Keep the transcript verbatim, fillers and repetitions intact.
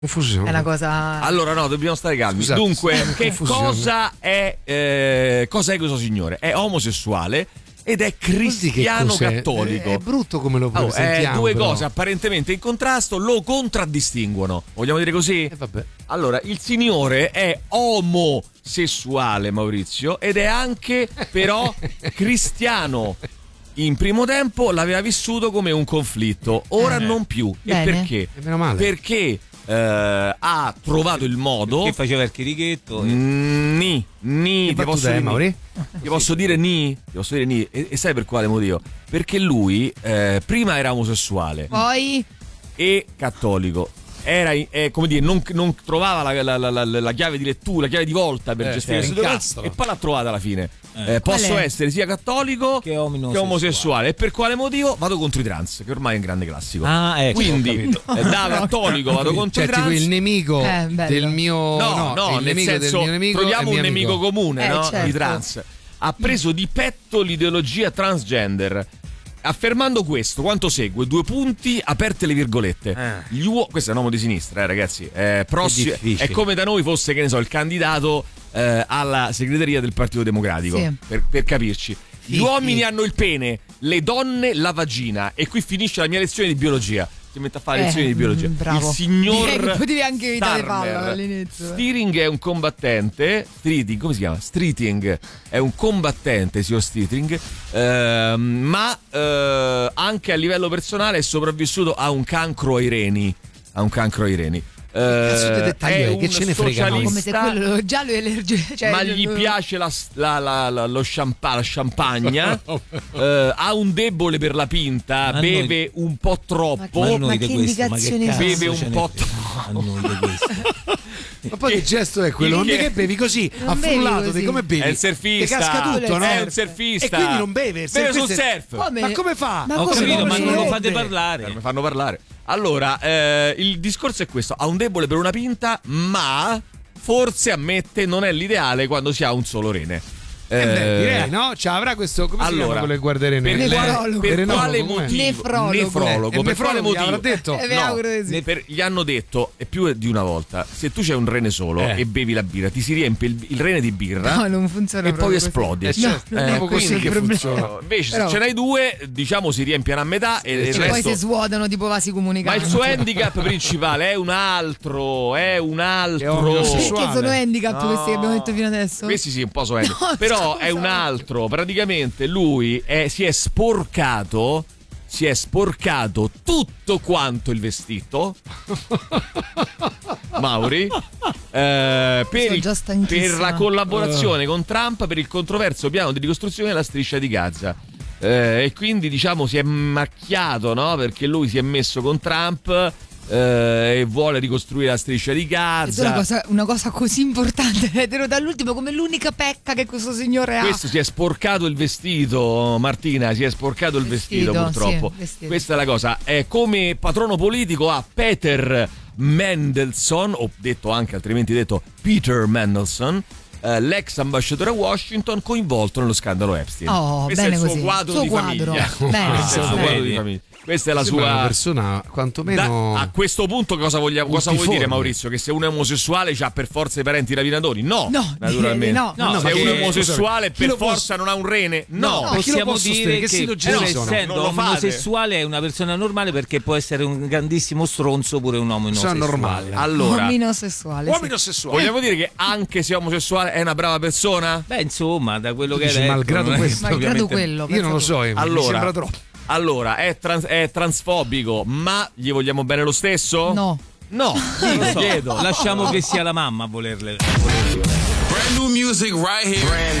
Confusione. È una cosa. Allora, no, dobbiamo stare calmi. Scusate, Dunque, che confusione. cosa è, eh, cosa è questo signore? È omosessuale ed è cristiano Cos'è? cattolico. È, è brutto come lo Oh, presentiamo. eh, due però. cose apparentemente in contrasto lo contraddistinguono. Vogliamo dire così? Eh, vabbè. Allora, il signore è omosessuale, Maurizio, ed è anche però cristiano. In primo tempo l'aveva vissuto come un conflitto, ora Eh. non più. Bene. E perché? E meno male. Perché eh, ha trovato il modo. Che faceva il chirichetto. Mm, Ni, ni, Che ti posso battuta è, dire Mauri? ni. Ti posso dire ni, ti posso dire ni. E, e sai per quale motivo? Perché lui eh, prima era omosessuale Poi. e cattolico. Era eh, come dire, non, non trovava la, la, la, la, la chiave di lettura, la chiave di volta per Eh, gestire certo, le situazioni, incastro. e poi l'ha trovata alla fine. Eh. Eh, posso Qual è? essere sia cattolico Che omosessuale. che omosessuale. E per quale motivo? Vado contro i trans, che ormai è un grande classico. Ah, ecco. Quindi ho capito. eh, da cattolico vado contro Cioè, i trans. tipo il nemico Eh, bello. del mio. No, no, il nel nemico senso, del mio nemico. è troviamo mio un nemico amico. comune, Eh, no? certo. I trans. Ha preso di petto l'ideologia transgender. Affermando questo, quanto segue? Due punti, aperte le virgolette. Eh. Gli uo- questo è un uomo di sinistra, eh, ragazzi. È, prossi- È difficile. è come da noi fosse, che ne so, il candidato eh, alla segreteria del Partito Democratico. Sì. Per, per capirci. Gli Sì, uomini sì. hanno il pene, le donne la vagina. E qui finisce la mia lezione di biologia. Si mette a fare Eh, lezioni di biologia. mm, bravo. Il signor Direi che potevi anche evitare Starmer. palla all'inizio. Stiring è un combattente. Streeting, come si chiama? Streeting è un combattente, signor Streeting. ehm, ma eh, anche a livello personale è sopravvissuto a un cancro ai reni. A un cancro ai reni. cazzo di Eh, dettagli è è? Che un ce ne frega, no? Come se socialista, quello giallo è allergico. Cioè, ma gli lo- piace la, la, la, la- lo champa- la champagna. eh, ha un debole per la pinta. Ma beve un po' troppo. Ma Ma noi che di questo, ma che indicazioni cazzo Beve un ce ne po' frega a noi di questo. Ma poi che gesto è quello? Non Che- che bevi così, Non bevi affrullato, così. di come bevi? È il surfista. Che casca tutto, no? È un surfista. E quindi non beve. il Beve sul surfista- surf. Come? Ma come fa? Ma Ho come capito, ma non non lo beve? fate parlare. Mi fanno parlare. Allora, eh, il discorso è questo: ha un debole per una pinta, ma forse ammette non è l'ideale quando si ha un solo rene. Eh beh, Eh, direi, no? Cioè, avrà questo. Come si allora, chiama quello che guarderene? per, Le- quale, Nefrologo. per Nefrologo, quale com'è? motivo? Nefrologo. Nefrologo. Eh, Per quale nefrologo, motivo? avrà detto? Eh, mi auguro di sì. Ne- per- gli hanno detto, e più di una volta, se tu c'hai un rene solo Eh. e bevi la birra, ti si riempie il, il rene di birra No, non funziona e poi proprio così. esplodi. Eh, certo, non è è proprio questo così il che problema. funziona. Invece, Però- se ce n'hai due, diciamo si riempiono a metà e il E poi resto. si svuotano tipo vasi Ma comunicanti. il suo handicap principale è un altro, è un È altro. omosessuale. Perché sono handicap No. questi che abbiamo detto fino adesso? Questi sì, un po' sono handicap. No, Però scusa. è un altro. Praticamente lui è- si è sporcato. Si è sporcato tutto quanto il vestito. Mauri. eh, per, Sono il- già stanchissima. per la collaborazione con Trump per il controverso piano di ricostruzione della striscia di Gaza. Eh, e quindi diciamo si è macchiato, no? Perché lui si è messo con Trump eh, e vuole ricostruire la striscia di È una Gaza. cosa, una cosa così importante, vedrò dall'ultimo come l'unica pecca che questo signore ha. Questo si è sporcato il vestito, Martina, si è sporcato il vestito, Vestito, purtroppo. sì, vestito. Questa è la cosa. È come patrono politico a Peter Mandelson, o detto anche altrimenti detto Peter Mandelson, eh, l'ex ambasciatore a Washington coinvolto nello scandalo Epstein. Oh, Questo bene è il suo così. quadro Suo di quadro. famiglia. Bene, Questo è il suo bene. quadro di famiglia. Questa è la Sembra una sua persona quantomeno. Da- a questo punto cosa, vogliamo, cosa vuoi Multiforme. dire, Maurizio? Che se uno è omosessuale c'ha per forza i parenti rapinatori? No, No, naturalmente. no. No, se ma uno che- è omosessuale chi per lo forza non ha un rene? No, No, chi lo Possiamo può sostenere? dire Che che, sillogismi pur sono? essendo Non lo fate. omosessuale è una persona normale, perché può essere un grandissimo stronzo pure un uomo Persona omosessuale. normale. allora Uomino sessuale. Uomino sì. sessuale. vogliamo dire che anche se è omosessuale è una brava persona? Beh, insomma, da quello Tu che dici, hai detto, malgrado non è che questo. Malgrado ovviamente- quello. Io non lo pensa tu. so, eh, mi Allora, sembra troppo. allora è, trans- è transfobico, ma gli vogliamo bene lo stesso? No. No, Non lo ti so, chiedo. lasciamo che sia la mamma a volerle. a volerle. Brand new music right here. Brand